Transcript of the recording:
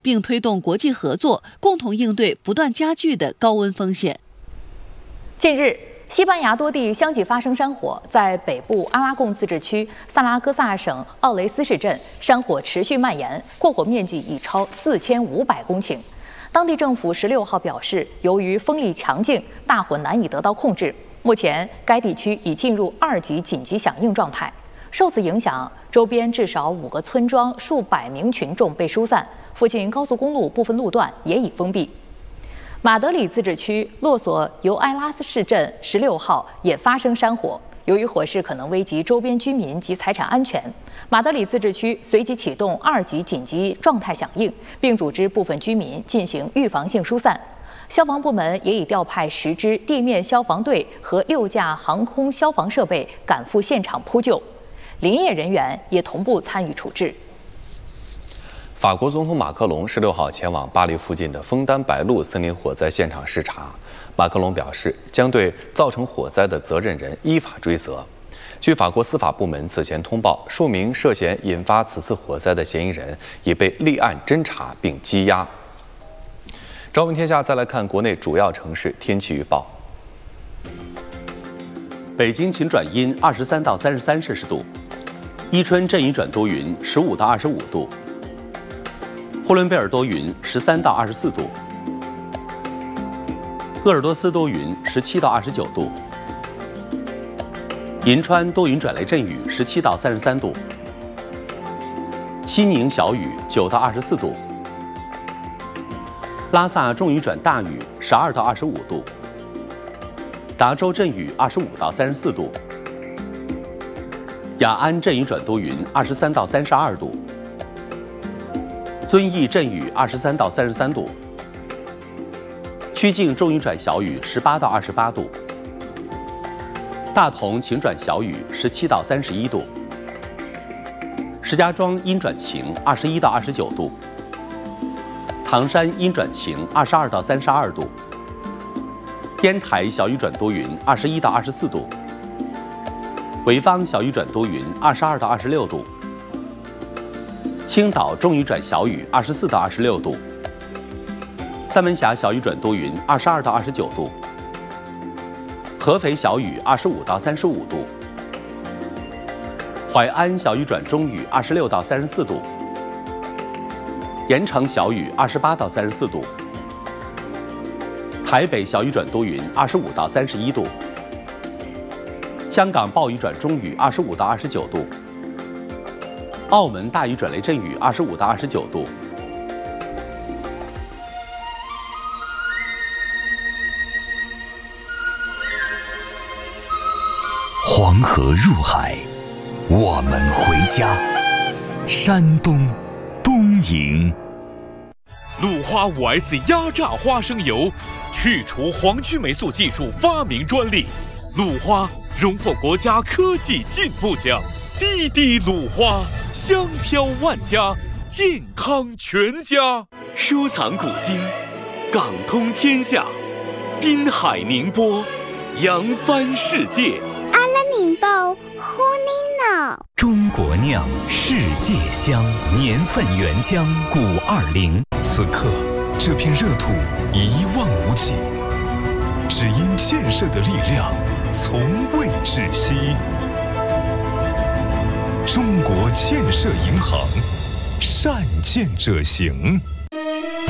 并推动国际合作，共同应对不断加剧的高温风险。 近日，西班牙多地相继发生山火，在北部阿拉贡自治区萨拉戈萨省奥雷斯市镇，山火持续蔓延，过火面积已超4500公顷。当地政府16号表示，由于风力强劲，大火难以得到控制。目前，该地区已进入2级紧急响应状态。受此影响，周边至少5个村庄数百名群众被疏散，附近高速公路部分路段也已封闭。马德里自治区洛索尤埃拉斯市镇16号也发生山火，由于火势可能危及周边居民及财产安全，马德里自治区随即启动2级紧急状态响应，并组织部分居民进行预防性疏散。消防部门也已调派10支地面消防队和6架航空消防设备赶赴现场扑救，林业人员也同步参与处置。 法国总统马克龙16号前往巴黎附近的枫丹白露森林火灾现场视察。马克龙表示，将对造成火灾的责任人依法追责。据法国司法部门此前通报，数名涉嫌引发此次火灾的嫌疑人已被立案侦查并羁押。朝闻天下，再来看国内主要城市天气预报。 北京晴转阴，23到33摄氏度；伊春阵雨转多云，15到25度；呼伦贝尔多云，13到24度；鄂尔多斯多云，17到29度；银川多云转雷阵雨，17到33度；西宁小雨，9到24度；拉萨重雨转大雨，12到25度；达州阵雨，25到34度；雅安阵雨转多云，23到32度；遵义阵雨，23到33度；曲靖重雨转小雨，18到28度；大同晴转小雨，17到31度；石家庄阴转晴，21到29度；唐山阴转晴，22到32度；烟台小雨转多云，21到24度；潍坊小雨转多云，22到26度；青岛重雨转小雨，24到26度；三门峡小雨转多云，22到29度；合肥小雨，25到35度；淮安小雨转中雨，26到34度；盐城小雨，28到34度；台北小雨转多云，25到31度；香港暴雨转中雨，25到29度；澳门大雨转雷阵雨，25到29度。 黄河入海，我们回家。山东东营， 鲁花5S 压榨花生油，去除黄曲霉素技术发明专利，鲁花荣获国家科技进步奖。滴滴鲁花，香飘万家，健康全家。收藏古今，港通天下，滨海宁波，扬帆世界。 阿拉宁报呼尼脑， 中国酿世界香，年份原浆520。 此刻，这片热土一望无际，只因建设的力量从未止息。中国建设银行，善建者行。